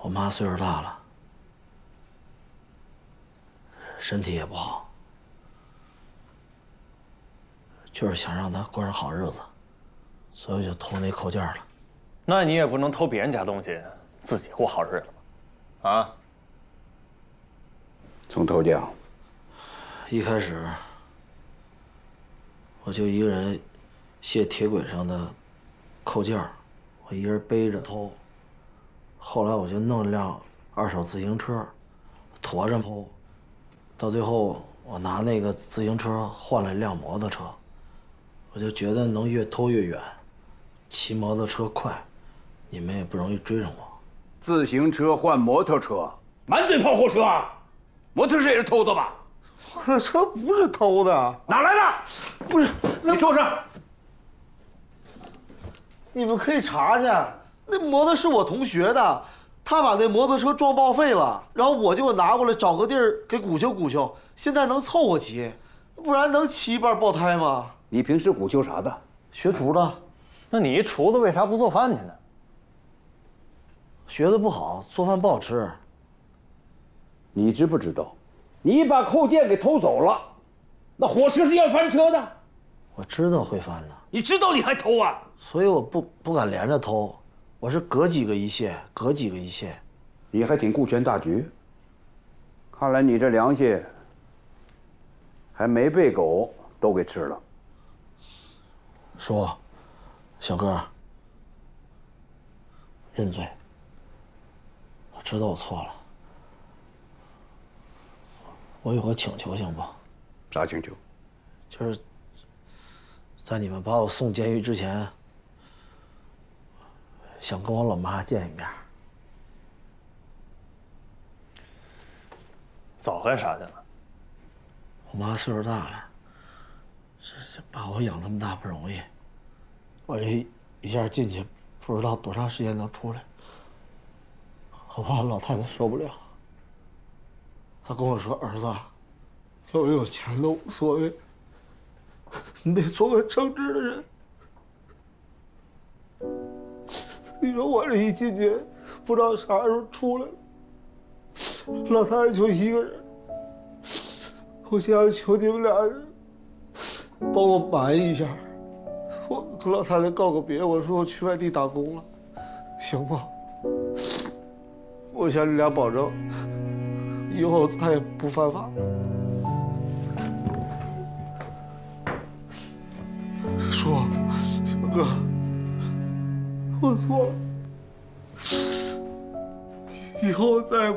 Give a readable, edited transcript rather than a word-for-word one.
我妈岁数大了，身体也不好，就是想让她过上好日子，所以就偷那扣件了。 那你也不能偷别人家东西，自己过好日子吧？啊？ 从头讲。 一开始我就一个人卸铁轨上的扣件，我一人背着偷。后来我就弄了辆二手自行车，驮着偷。到最后我拿那个自行车换了一辆摩托车，我就觉得能越偷越远，骑摩托车快，你们也不容易追上我。 自行车换摩托车，满嘴跑火车啊！摩托车也是偷的吧？ 我的车不是偷的， 哪来的？ 不是， 你坐上。 你们可以查去，那摩托是我同学的，他把那摩托车撞报废了，然后我就拿过来找个地儿给鼓修鼓修，现在能凑合骑，不然能骑一半爆胎吗？ 你平时鼓修啥的？ 学厨的。 那你一厨子为啥不做饭去呢？ 学的不好，做饭不好吃。 你知不知道，你把扣件给偷走了，那火车是要翻车的。 我知道会翻的， 你知道你还偷啊？ 所以我不敢连着偷，我是隔几个一卸，隔几个一卸。 你还挺顾全大局。看来你这良心还没被狗都给吃了。 叔，小哥，认罪。我知道我错了。我有个请求，行不？ 啥请求？ 就是在你们把我送监狱之前，想跟我老妈见一面。 早干啥去了？ 我妈岁数大了，这把我养这么大不容易，我这一下进去，不知道多长时间能出来。我怕老太太受不了。她跟我说：“儿子，有没有钱都无所谓，你得做个称职的人。”你说我这一进去，不知道啥时候出来了，老太太就一个人。我想求你们俩帮我瞒一下，我和老太太告个别，我说我去外地打工了，行吗？我向你俩保证，以后再也不犯法。叔，小哥，我错了，以后再也不